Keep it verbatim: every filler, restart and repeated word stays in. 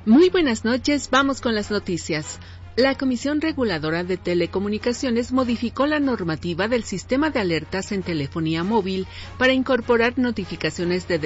Muy buenas noches, vamos con las noticias. La Comisión Reguladora de Telecomunicaciones modificó la normativa del sistema de alertas en telefonía móvil para incorporar notificaciones de